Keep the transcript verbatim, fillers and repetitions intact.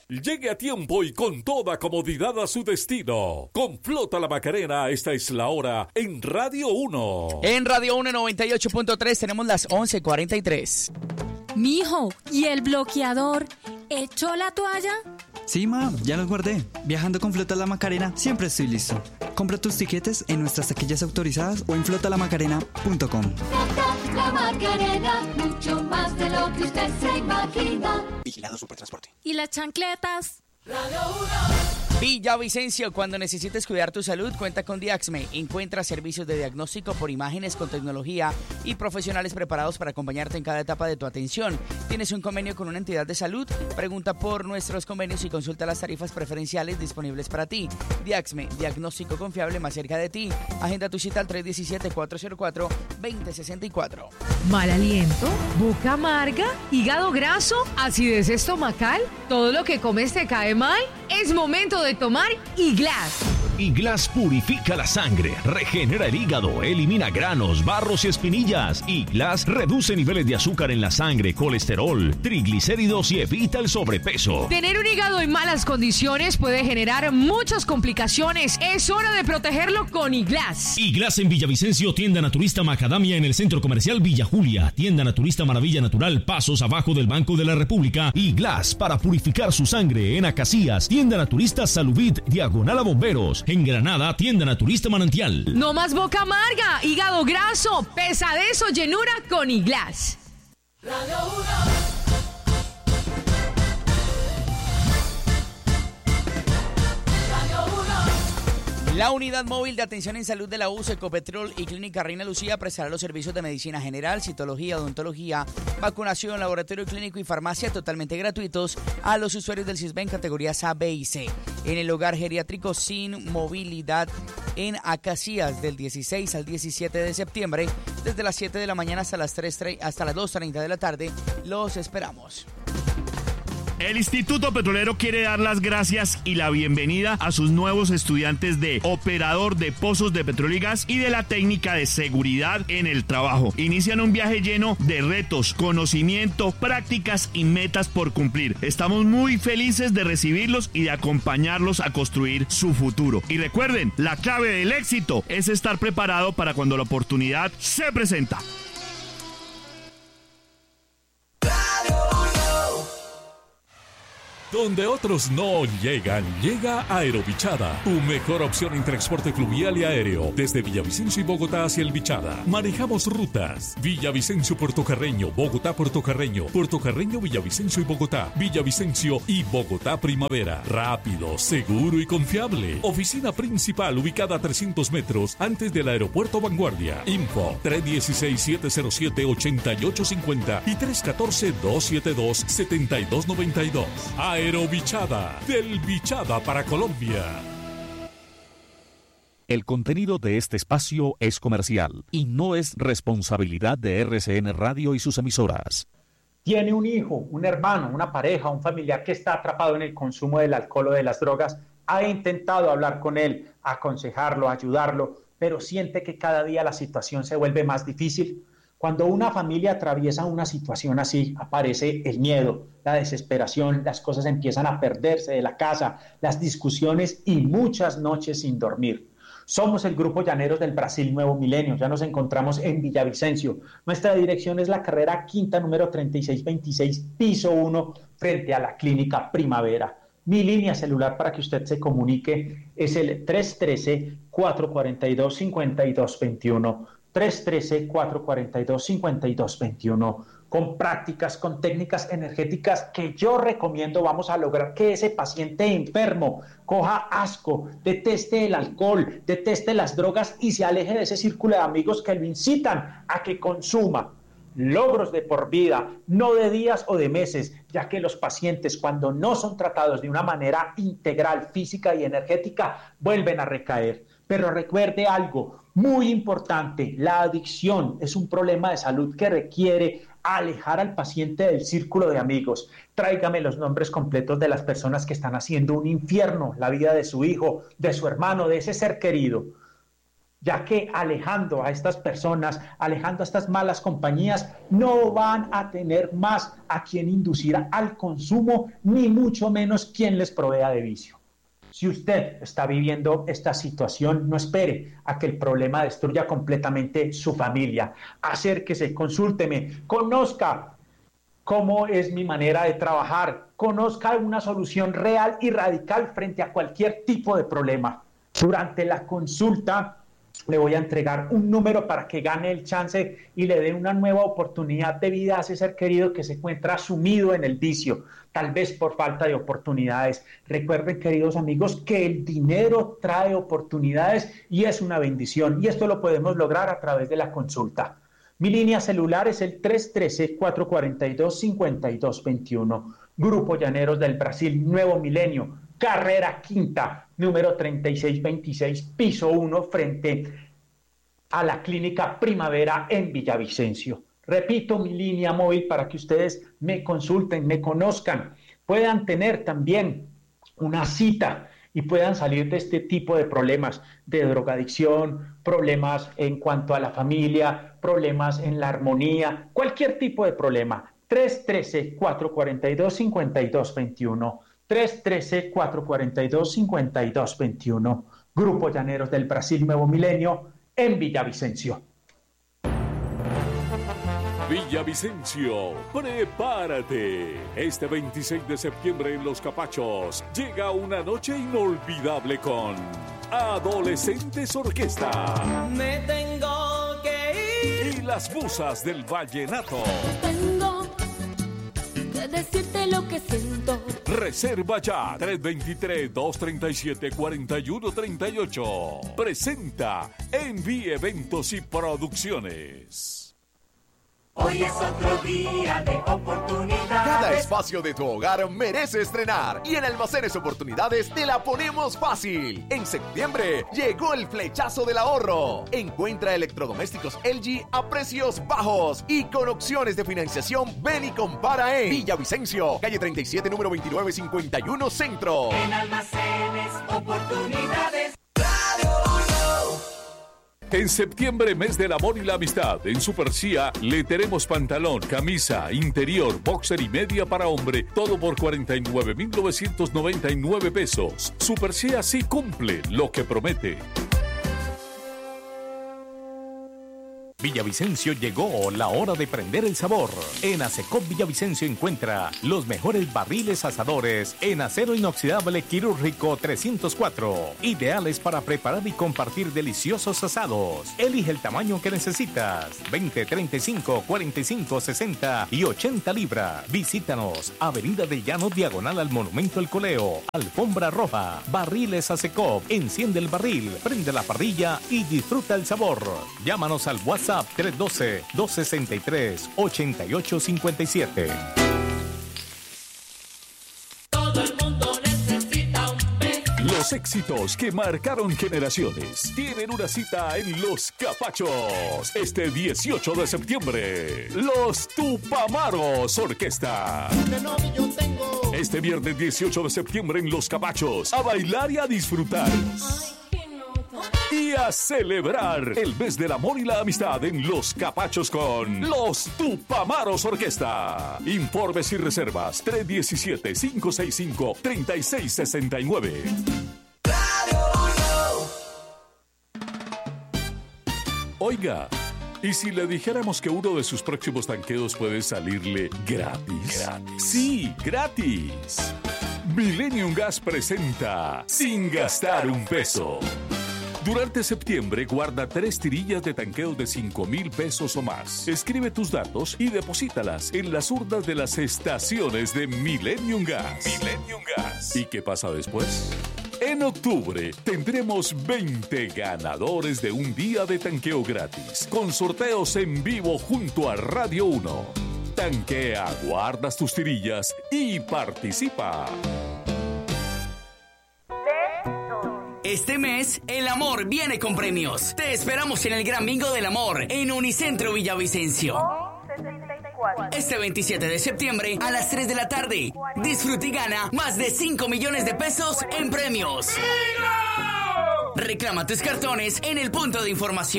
Llegue a tiempo y con toda comodidad a su destino. Con Flota La Macarena, esta es la hora en Radio uno. En Radio uno noventa y ocho punto tres tenemos las once cuarenta y tres. Mijo, ¿y el bloqueador? ¿Echó la toalla? Sí, ma, ya los guardé. Viajando con Flota La Macarena, siempre estoy listo. Compra tus tiquetes en nuestras taquillas autorizadas o en flota la macarena punto com. Flota La Macarena, mucho más de lo que usted se imagina. Vigilado Supertransporte. ¿Y las chancletas? Radio uno. Villavicencio, cuando necesites cuidar tu salud, cuenta con Diaxme. Encuentra servicios de diagnóstico por imágenes con tecnología y profesionales preparados para acompañarte en cada etapa de tu atención. ¿Tienes un convenio con una entidad de salud? Pregunta por nuestros convenios y consulta las tarifas preferenciales disponibles para ti. Diaxme, diagnóstico confiable más cerca de ti. Agenda tu cita al tres uno siete, cuatro cero cuatro, dos cero seis cuatro. ¿Mal aliento? ¿Boca amarga? ¿Hígado graso? ¿Acidez estomacal? ¿Todo lo que comes te cae mal? Es momento de tomar Iglas. Iglas purifica la sangre, regenera el hígado, elimina granos, barros y espinillas. Iglas reduce niveles de azúcar en la sangre, colesterol, triglicéridos y evita el sobrepeso. Tener un hígado en malas condiciones puede generar muchas complicaciones. Es hora de protegerlo con Iglas. Iglas en Villavicencio, tienda naturista Macadamia en el Centro Comercial Villa Julia, tienda naturista Maravilla Natural, pasos abajo del Banco de la República. Iglas para purificar su sangre en Acacías, tienda naturista Salubit, diagonal a Bomberos. En Granada, tienda naturista Manantial. No más boca amarga, hígado graso, pesadez o llenura con Iglas. Radio uno. La Unidad Móvil de Atención en Salud de la U C E, Ecopetrol y Clínica Reina Lucía prestará los servicios de medicina general, citología, odontología, vacunación, laboratorio clínico y farmacia totalmente gratuitos a los usuarios del CISBEN categorías A, B y C. En el hogar geriátrico sin movilidad en Acacías del dieciséis al diecisiete de septiembre, desde las siete de la mañana hasta las tres, hasta las dos treinta de la tarde. Los esperamos. El Instituto Petrolero quiere dar las gracias y la bienvenida a sus nuevos estudiantes de operador de pozos de petróleo y gas y de la técnica de seguridad en el trabajo. Inician un viaje lleno de retos, conocimiento, prácticas y metas por cumplir. Estamos muy felices de recibirlos y de acompañarlos a construir su futuro. Y recuerden, la clave del éxito es estar preparado para cuando la oportunidad se presenta. Donde otros no llegan, llega Aerobichada, tu mejor opción en transporte fluvial y aéreo. Desde Villavicencio y Bogotá hacia el Bichada. Manejamos rutas: Villavicencio, Puerto Carreño, Bogotá, Puerto Carreño, Puerto Carreño, Villavicencio y Bogotá, Villavicencio y Bogotá Primavera. Rápido, seguro y confiable. Oficina principal ubicada a trescientos metros antes del aeropuerto Vanguardia. Info tres uno seis, siete cero siete, ocho ocho cinco cero y tres uno cuatro, dos siete dos, siete dos nueve dos. Aerobichada, del Bichada para Colombia. El contenido de este espacio es comercial y no es responsabilidad de R C N Radio y sus emisoras. Tiene un hijo, un hermano, una pareja, un familiar que está atrapado en el consumo del alcohol o de las drogas. Ha intentado hablar con él, aconsejarlo, ayudarlo, pero siente que cada día la situación se vuelve más difícil. Cuando una familia atraviesa una situación así, aparece el miedo, la desesperación, las cosas empiezan a perderse de la casa, las discusiones y muchas noches sin dormir. Somos el Grupo Llaneros del Brasil Nuevo Milenio, ya nos encontramos en Villavicencio. Nuestra dirección es la carrera quinta número treinta y seis veintiséis, piso uno, frente a la Clínica Primavera. Mi línea celular para que usted se comunique es el tres uno tres, cuatro cuatro dos, cinco dos dos uno. tres uno tres, cuatro cuatro dos, cinco dos dos uno, con prácticas, con técnicas energéticas que yo recomiendo. Vamos a lograr que ese paciente enfermo coja asco, deteste el alcohol, deteste las drogas y se aleje de ese círculo de amigos que lo incitan a que consuma. Logros de por vida, no de días o de meses, ya que los pacientes, cuando no son tratados de una manera integral, física y energética, vuelven a recaer. Pero recuerde algo muy importante: la adicción es un problema de salud que requiere alejar al paciente del círculo de amigos. Tráigame los nombres completos de las personas que están haciendo un infierno la vida de su hijo, de su hermano, de ese ser querido. ya que alejando a estas personas, alejando a estas malas compañías, no van a tener más a quien inducir al consumo, ni mucho menos quien les provea de vicio. Si usted está viviendo esta situación, no espere a que el problema destruya completamente su familia. Acérquese, consúlteme, conozca cómo es mi manera de trabajar, conozca una solución real y radical frente a cualquier tipo de problema. Durante la consulta le voy a entregar un número para que gane el chance y le dé una nueva oportunidad de vida a ese ser querido que se encuentra sumido en el vicio, tal vez por falta de oportunidades. Recuerden, queridos amigos, que el dinero trae oportunidades y es una bendición, y esto lo podemos lograr a través de la consulta. Mi línea celular es el tres uno tres, cuatro cuatro dos, cinco dos dos uno. Grupo Llaneros del Brasil, Nuevo Milenio, carrera quinta, número treinta y seis veintiséis, piso uno, frente a la Clínica Primavera en Villavicencio. Repito mi línea móvil para que ustedes me consulten, me conozcan, puedan tener también una cita y puedan salir de este tipo de problemas de drogadicción, problemas en cuanto a la familia, problemas en la armonía, cualquier tipo de problema. tres uno tres, cuatro cuatro dos, cinco dos dos uno. tres uno tres, cuatro cuatro dos, cinco dos dos uno. Grupo Llaneros del Brasil, Nuevo Milenio, en Villavicencio. Villavicencio, prepárate. Este veintiséis de septiembre en Los Capachos llega una noche inolvidable con Adolescentes Orquesta. Me tengo que ir. Y las musas del vallenato. Tengo que decirte lo que siento. Reserva ya tres dos tres, dos tres siete, cuatro uno tres ocho. Presenta Envy Eventos y Producciones. Hoy es otro día de oportunidades. Cada espacio de tu hogar merece estrenar y en Almacenes Oportunidades te la ponemos fácil. En septiembre llegó el flechazo del ahorro. Encuentra electrodomésticos L G a precios bajos y con opciones de financiación. Ven y compara en Villavicencio, calle treinta y siete, número veintinueve cincuenta y uno Centro. En Almacenes Oportunidades. En septiembre, mes del amor y la amistad, en Super Cia le tenemos pantalón, camisa, interior, boxer y media para hombre, todo por cuarenta y nueve mil novecientos noventa y nueve pesos. Super Cia sí cumple lo que promete. Villavicencio llegó la hora de prender el sabor. En Asecop Villavicencio encuentra los mejores barriles asadores en acero inoxidable quirúrgico trescientos cuatro, ideales para preparar y compartir deliciosos asados. Elige el tamaño que necesitas: veinte, treinta y cinco, cuarenta y cinco, sesenta y ochenta libras. Visítanos, Avenida del Llano, diagonal al Monumento El Coleo, alfombra roja. Barriles Asecop, enciende el barril, prende la parrilla y disfruta el sabor. Llámanos al WhatsApp tres uno dos, dos seis tres, ocho ocho cinco siete. Todo el mundo necesita un beso. Los éxitos que marcaron generaciones tienen una cita en Los Capachos este dieciocho de septiembre. Los Tupamaros Orquesta. Este viernes dieciocho de septiembre en Los Capachos, a bailar y a disfrutar. Y a celebrar el mes del amor y la amistad en Los Capachos con Los Tupamaros Orquesta. Informes y reservas tres uno siete, cinco seis cinco, tres seis seis nueve. Oiga, ¿y si le dijéramos que uno de sus próximos tanqueos puede salirle gratis? Gratis. Sí, gratis. Millennium Gas presenta Sin Gastar un Peso. Durante septiembre, guarda tres tirillas de tanqueo de cinco mil pesos o más. Escribe tus datos y deposítalas en las urnas de las estaciones de Millennium Gas. Millennium Gas. ¿Y qué pasa después? En octubre tendremos veinte ganadores de un día de tanqueo gratis, con sorteos en vivo junto a Radio uno. Tanquea, guardas tus tirillas y participa. Este mes, el amor viene con premios. Te esperamos en el Gran Bingo del Amor en Unicentro Villavicencio. Este veintisiete de septiembre a las tres de la tarde. Disfruta y gana más de cinco millones de pesos en premios. ¡Bingo! Reclama tus cartones en el punto de información.